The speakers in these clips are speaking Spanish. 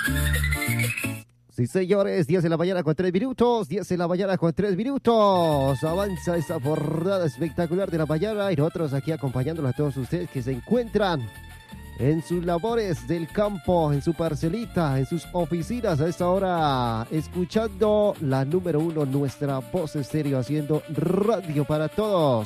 Sí, señores, 10 de la mañana con 3 minutos, 10 de la mañana con 3 minutos. Avanza esta jornada espectacular de la mañana y nosotros aquí acompañándolos a todos ustedes que se encuentran en sus labores del campo, en su parcelita, en sus oficinas a esta hora, escuchando la número uno, nuestra voz estéreo, haciendo radio para todos.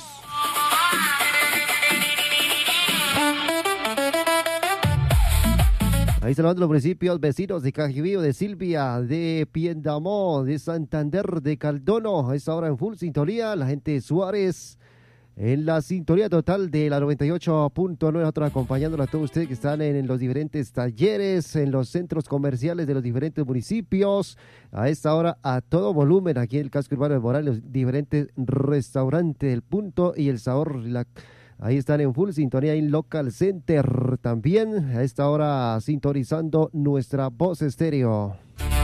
Ahí saludando los municipios vecinos de Cajibío, de Silvia, de Piendamó, de Santander, de Caldono. A esta hora en full sintonía, la gente de Suárez en la sintonía total de la 98.9. Nosotros acompañándolos a todos ustedes que están en los diferentes talleres, en los centros comerciales de los diferentes municipios. A esta hora a todo volumen aquí en el casco urbano de Morales, los diferentes restaurantes, El Punto y El Sabor. Ahí están en full sintonía en Local Center también. A esta hora sintonizando nuestra voz estéreo.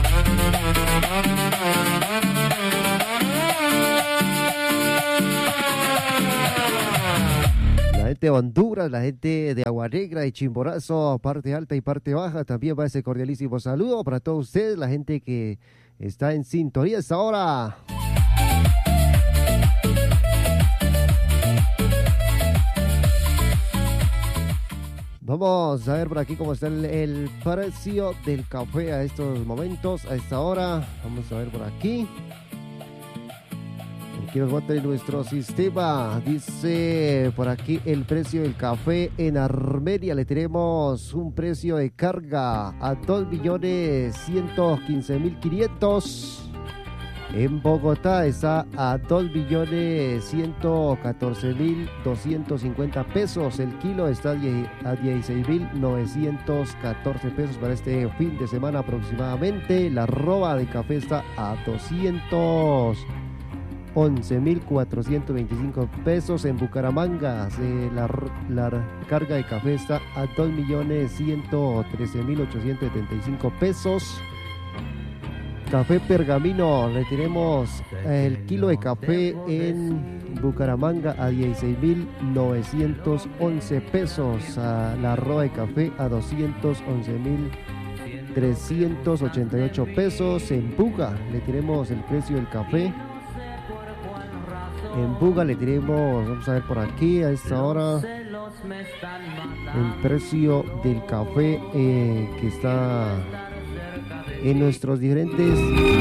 La gente de Honduras, la gente de Agua Negra, de Chimborazo, parte alta y parte baja. También va ese cordialísimo saludo para todos ustedes, la gente que está en sintonía a esta hora. Vamos a ver por aquí cómo está el precio del café a estos momentos, a esta hora. Vamos a ver por aquí. Aquí nos muestra en nuestro sistema. Dice por aquí el precio del café en Armenia. Le tenemos un precio de carga a 2.115.500. En Bogotá está a 2.114.250 pesos. El kilo está a 16.914 pesos para este fin de semana aproximadamente. La arroba de café está a 211.425 pesos. En Bucaramanga la carga de café está a 2.113.875 pesos. Café Pergamino, le tenemos el kilo de café en Bucaramanga a 16.911 pesos. La arroba de café a 211.388 pesos. En Buga le tenemos el precio del café. En Buga le tenemos, vamos a ver por aquí a esta hora, el precio del café que está en nuestros diferentes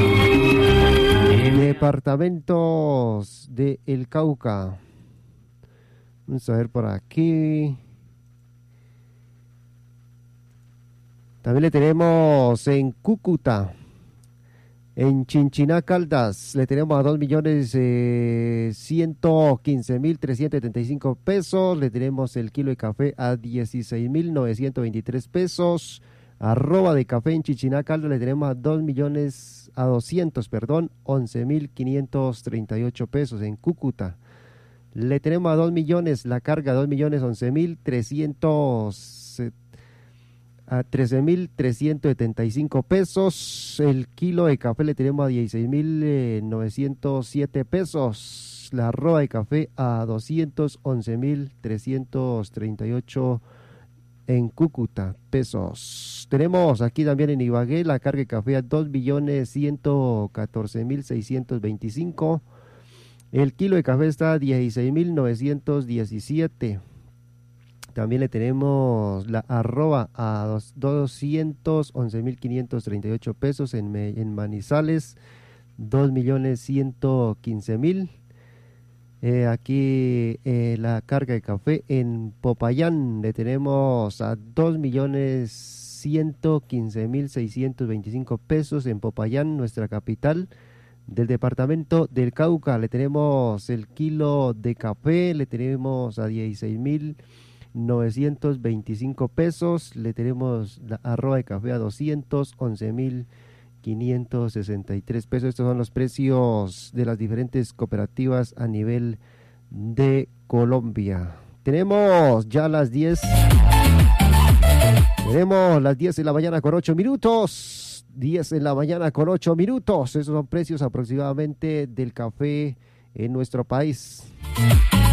departamentos de El Cauca. Vamos a ver por aquí. También le tenemos en Cúcuta, en Chinchiná Caldas, le tenemos a 2.115.375 pesos. Le tenemos el kilo de café a 16.923 pesos. Arroba de café en Chinchiná Caldas le tenemos a 11.538 pesos. En Cúcuta le tenemos a 2 millones, la carga 13.375 pesos. El kilo de café le tenemos a 16.907 pesos. La arroba de café a 211.338 en Cúcuta pesos. Tenemos aquí también en Ibagué la carga de café a 2.114.625. El kilo de café está a 16.917. También le tenemos la arroba a 211.538 pesos en Manizales, 2.115.000. Aquí la carga de café en Popayán le tenemos a 2.115.625 pesos en Popayán, nuestra capital del departamento del Cauca. Le tenemos el kilo de café, le tenemos a 16.925 pesos. Le tenemos la arroba de café a 211.563 pesos. Estos son los precios de las diferentes cooperativas a nivel de Colombia. Tenemos ya las 10. Tenemos las 10 de la mañana con 8 minutos. 10 de la mañana con 8 minutos. Esos son precios aproximadamente del café en nuestro país.